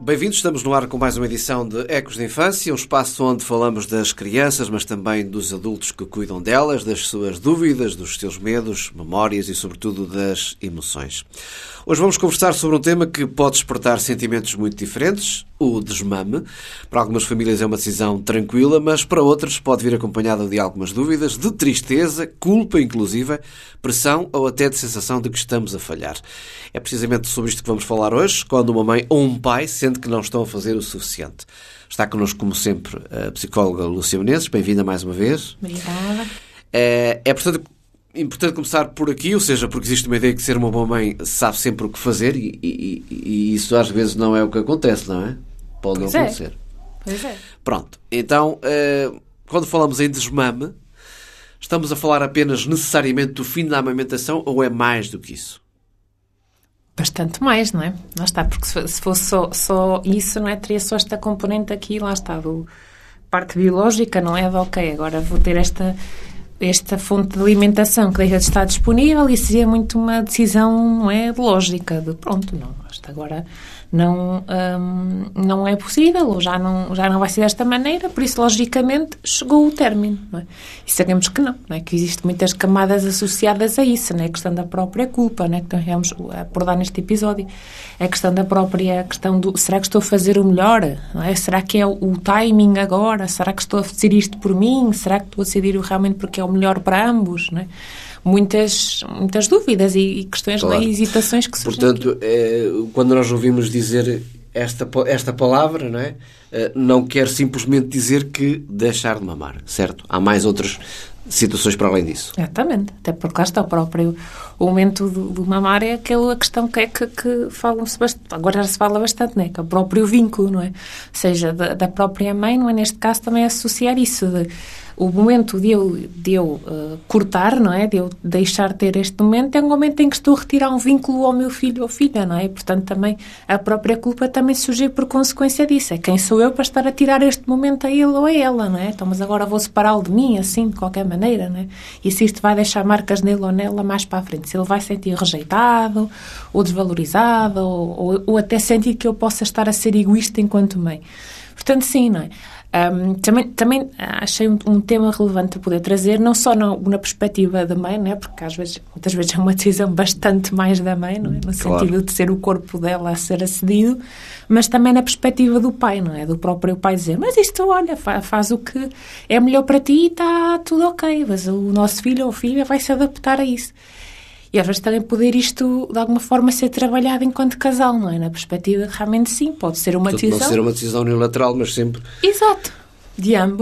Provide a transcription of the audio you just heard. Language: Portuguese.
Bem-vindos, estamos no ar com mais uma edição de Ecos de Infância, um espaço onde falamos das crianças, mas também dos adultos que cuidam delas, das suas dúvidas, dos seus medos, memórias e, sobretudo, das emoções. Hoje vamos conversar sobre um tema que pode despertar sentimentos muito diferentes, o desmame. Para algumas famílias é uma decisão tranquila, mas para outras pode vir acompanhada de algumas dúvidas, de tristeza, culpa inclusive, pressão ou até de sensação de que estamos a falhar. É precisamente sobre isto que vamos falar hoje, quando uma mãe ou um pai sente que não estão a fazer o suficiente. Está connosco, como sempre, a psicóloga Lúcia Menezes. Bem-vinda mais uma vez. Obrigada. Portanto, importante começar por aqui, ou seja, porque existe uma ideia que ser uma boa mãe sabe sempre o que fazer e isso às vezes não é o que acontece, não é? Pode não acontecer. Pois é. Pronto, então, quando falamos em desmame, estamos a falar apenas necessariamente do fim da amamentação ou é mais do que isso? Bastante mais, não é? Lá está, porque se fosse só isso, não é? Teria só esta componente aqui, lá está, do parte biológica, não é? De ok, agora vou ter esta fonte de alimentação que deixa de estar disponível e seria muito uma decisão, não é? Lógica, de pronto, não, isto agora não é possível ou já não vai ser desta maneira, por isso, logicamente, chegou o término, não é? E sabemos que não é? Que existem muitas camadas associadas a isso, não é? A questão da própria culpa, não é? Que nós vamos abordar neste episódio. A questão da própria questão do será que estou a fazer o melhor? Não é? Será que é o timing agora? Será que estou a fazer isto por mim? Será que estou a decidir realmente porque é o melhor para ambos, não é? Muitas dúvidas e questões, claro, e hesitações que surgem. Portanto, quando nós ouvimos dizer esta palavra, não é? Não quer simplesmente dizer que deixar de mamar, certo? Há mais outras situações para além disso. Exatamente, até porque lá está o momento do mamar é aquela questão que falam-se bastante, agora já se fala bastante, não é? Que é o próprio vínculo, não é? Ou seja, da própria mãe, não é? Neste caso também associar isso o momento de eu cortar, não é? De eu deixar de ter este momento é um momento em que estou a retirar um vínculo ao meu filho ou filha, não é? E, portanto, também a própria culpa também surge por consequência disso. É quem sou eu para estar a tirar este momento a ele ou a ela, não é? Então, mas agora vou separá-lo de mim, assim, de qualquer maneira, não é? E se isto vai deixar marcas nele ou nela mais para a frente. Se ele vai sentir rejeitado ou desvalorizado ou até sentir que eu possa estar a ser egoísta enquanto mãe. Portanto, sim, não é? Também achei um tema relevante a poder trazer, não só na perspectiva da mãe, não é? Porque muitas vezes é uma decisão bastante mais da mãe, não é? No sentido de ser o corpo dela a ser acedido, mas também na perspectiva do pai, não é? Do próprio pai dizer, mas isto, olha, faz o que é melhor para ti e está tudo ok, mas o nosso filho ou filha vai se adaptar a isso. E às vezes também poder isto, de alguma forma, ser trabalhado enquanto casal, não é? Na perspectiva, realmente sim, pode ser uma decisão. Pode ser uma decisão unilateral, mas sempre... Exato. De ambos.